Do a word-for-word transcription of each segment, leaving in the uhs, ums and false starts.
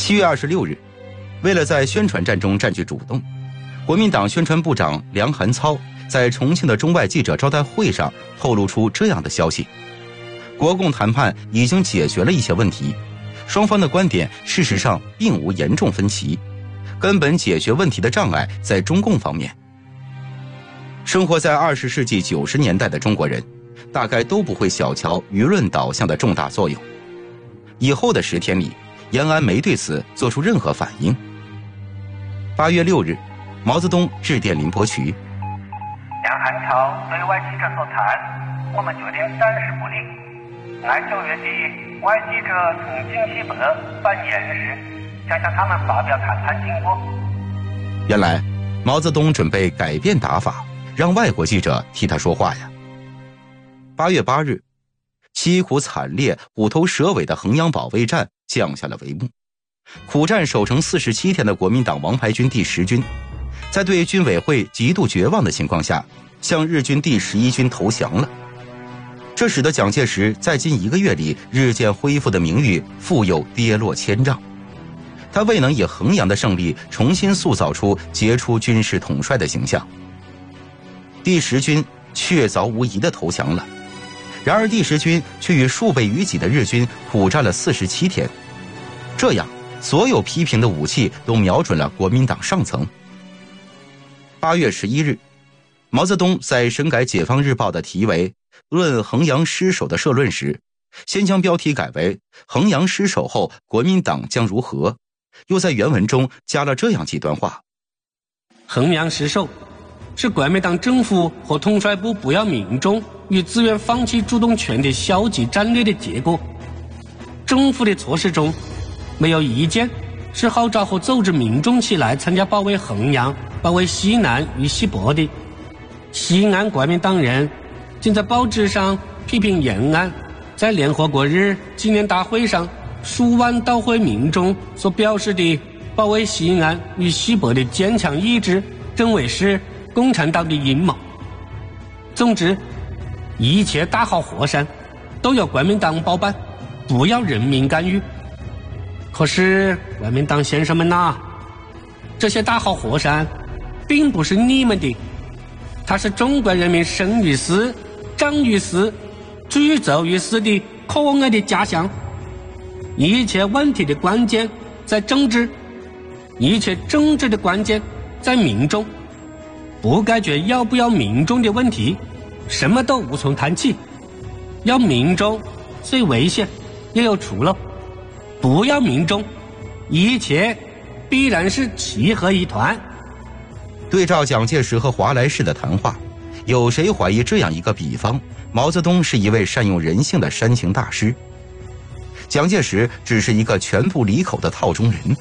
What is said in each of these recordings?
七月二十六日，为了在宣传战中占据主动，国民党宣传部长梁寒操在重庆的中外记者招待会上透露出这样的消息：国共谈判已经解决了一些问题，双方的观点事实上并无严重分歧，根本解决问题的障碍在中共方面。生活在二十世纪九十年代的中国人，大概都不会小瞧舆论导向的重大作用。以后的十天里，延安没对此做出任何反应。八月六日，毛泽东致电林伯渠： 梁寒操对外记者所谈，我们决定暂时不理。按九月底，外记者从京西北办演时，想向他们发表谈判经过。 原来，毛泽东准备改变打法，让外国记者替他说话呀。八月八日，凄苦惨烈、虎头蛇尾的衡阳保卫战降下了帷幕。苦战守城四十七天的国民党王牌军第十军，在对军委会极度绝望的情况下，向日军第十一军投降了。这使得蒋介石在近一个月里日渐恢复的名誉复又跌落千丈。他未能以衡阳的胜利重新塑造出杰出军事统帅的形象。第十军确凿无疑地投降了，然而第十军却与数倍于己的日军苦战了四十七天。这样，所有批评的武器都瞄准了国民党上层。八月十一日，毛泽东在审改《解放日报》的题为《论衡阳失守》的社论时，先将标题改为“衡阳失守后国民党将如何”，又在原文中加了这样几段话： 衡阳失守是国民党政府和统帅部不要民众与自愿放弃主动权的消极战略的结果。政府的措施中没有一件是号召和组织民众起来参加保卫衡阳、保卫西南与西北的。西安国民党人竟在报纸上批评延安在联合国日纪念大会上数万到会民众所表示的保卫西安与西北的坚强意志，认为是共产党的阴谋。总之，一切大好河山都由国民党包办，不要人民干预。可是国民党先生们呐，这些大好河山并不是你们的，它是中国人民生于斯、长于斯、居住于斯的可爱的家乡。一切问题的关键在政治，一切政治的关键在民众。不解决要不要民众的问题，什么都无从谈起。要民众虽危险也有出路，不要民众，一切必然是漆黑一团。 对照蒋介石和华莱士的谈话，有谁怀疑这样一个比方：毛泽东是一位善用人性的煽情大师，蒋介石只是一个全部离口的套中人。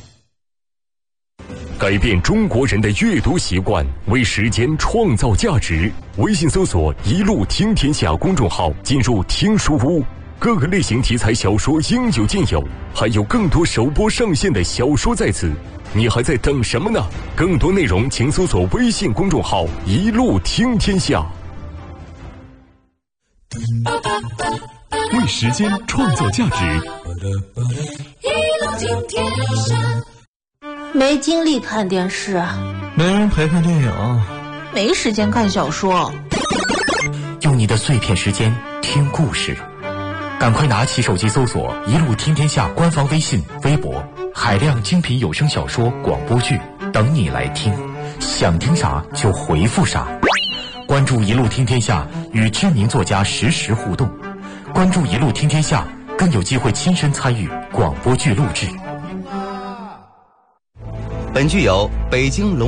改变中国人的阅读习惯，为时间创造价值。微信搜索“一路听天下”公众号，进入听书屋，各个类型题材小说应有尽有，还有更多首播上线的小说在此。你还在等什么呢？更多内容请搜索微信公众号“一路听天下”。为时间创造价值。 一路听天下。没精力看电视， 没人陪看电影， 没时间看小说。 用你的碎片时间听故事，赶快拿起手机搜索“一路听天下”官方微信、微博，海量精品有声小说、广播剧等你来听，想听啥就回复啥。关注“一路听天下”，与知名作家实时互动。关注“一路听天下”，更有机会亲身参与广播剧录制。 本剧由北京龙